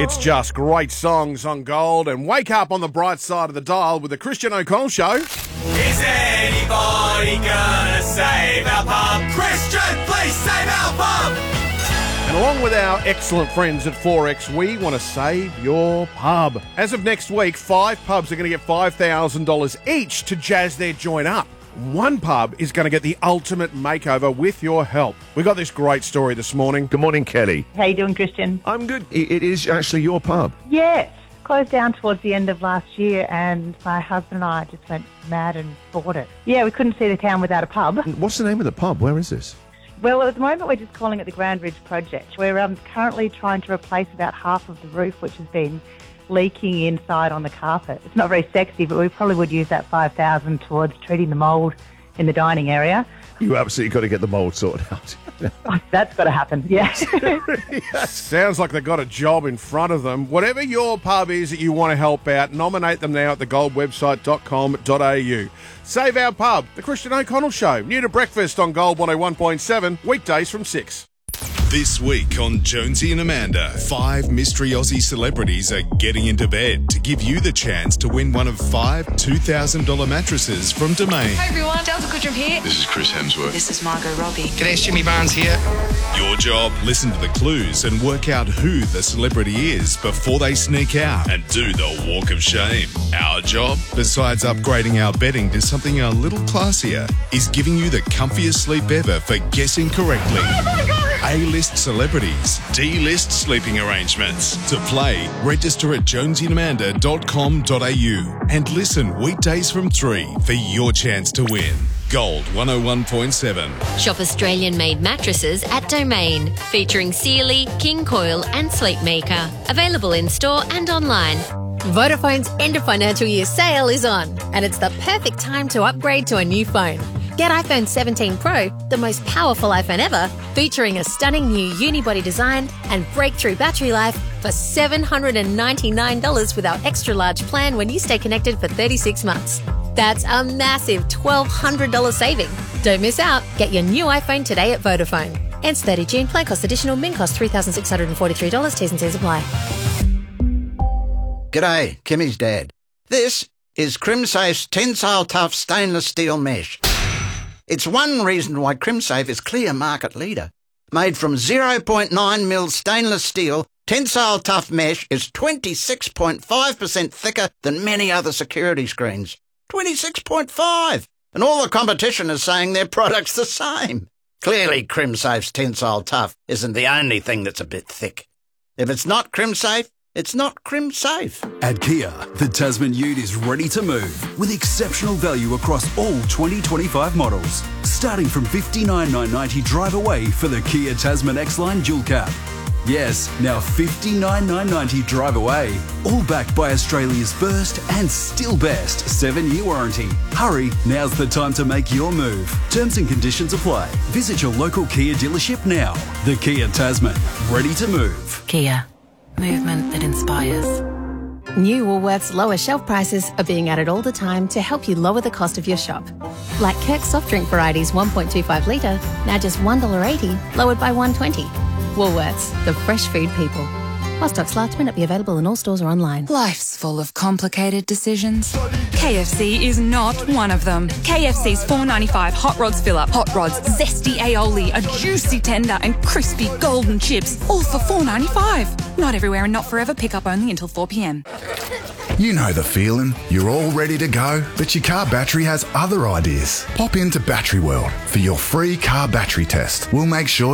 It's just great songs on Gold, and wake up on the bright side of the dial with the Christian O'Connell Show. Is anybody gonna save our pub? Christian, please save our pub! And along with our excellent friends at Forex, we want to save your pub. As of next week, 5 pubs are going to get $5,000 each to jazz their joint up. One pub is going to get the ultimate makeover with your help. We got this great story this morning. Good morning, Kelly. How you doing, Christian? I'm good. It is actually your pub. Yes. Closed down towards the end of last year, and my husband and I just went mad and bought it. Yeah, we couldn't see the town without a pub. What's the name of the pub? Where is this? Well, at the moment, we're just calling it the Grand Ridge Project. We're currently trying to replace about half of the roof, which has been leaking inside on the carpet. It's not very sexy, but we probably would use that $5,000 towards treating the mould in the dining area. You absolutely got to get the mould sorted out. Oh, that's got to happen, yeah. Sounds like they've got a job in front of them. Whatever your pub is that you want to help out, nominate them now at thegoldwebsite.com.au. Save our pub, the Christian O'Connell Show. New to breakfast on Gold 101.7, weekdays from 6. This week on Jonesy and Amanda, 5 mystery Aussie celebrities are getting into bed to give you the chance to win one of 5 $2,000 mattresses from Domain. Hey everyone, Delta Goodrum here. This is Chris Hemsworth. This is Margot Robbie. G'day, it's Jimmy Barnes here. Your job, listen to the clues and work out who the celebrity is before they sneak out and do the walk of shame. Our job, besides upgrading our bedding to something a little classier, is giving you the comfiest sleep ever for guessing correctly. Oh my God! A-list celebrities, D-list sleeping arrangements. To play, register at jonesyandamanda.com.au and listen weekdays from 3 for your chance to win. Gold 101.7. Shop Australian-made mattresses at Domain, featuring Sealy, King Coil and Sleepmaker. Available in store and online. Vodafone's end of financial year sale is on, and it's the perfect time to upgrade to a new phone. Get iPhone 17 Pro, the most powerful iPhone ever, featuring a stunning new unibody design and breakthrough battery life for $799 with our extra large plan when you stay connected for 36 months. That's a massive $1,200 saving. Don't miss out. Get your new iPhone today at Vodafone. Ends 30 June. Plan cost additional. Min cost $3,643. T's and C's apply. G'day, Kimmy's dad. This is CrimSafe's Tensile Tough Stainless Steel Mesh. It's one reason why CrimSafe is clear market leader. Made from 0.9mm stainless steel, Tensile Tough Mesh is 26.5% thicker than many other security screens. 26.5! And all the competition is saying their product's the same. Clearly, CrimSafe's Tensile Tough isn't the only thing that's a bit thick. If it's not CrimSafe, it's not CrimSafe. At Kia, the Tasman Ute is ready to move with exceptional value across all 2025 models. Starting from $59,990 drive away for the Kia Tasman X-Line Dual Cab. Yes, now $59,990 drive away. All backed by Australia's first and still best 7-year warranty. Hurry, now's the time to make your move. Terms and conditions apply. Visit your local Kia dealership now. The Kia Tasman, ready to move. Kia. Movement that inspires. New Woolworths lower shelf prices are being added all the time to help you lower the cost of your shop. Like Kirk soft drink varieties 1.25 litre, now just $1.80, lowered by $1.20. Woolworths, the fresh food people. While stocks last, may not be available in all stores or online. Life's full of complicated decisions. KFC is not one of them. KFC's $4.95 Hot Rods Fill-Up, Hot Rods, zesty aioli, a juicy tender and crispy golden chips, all for $4.95. Not everywhere and not forever, pick up only until 4 p.m. You know the feeling. You're all ready to go, but your car battery has other ideas. Pop into Battery World for your free car battery test. We'll make sure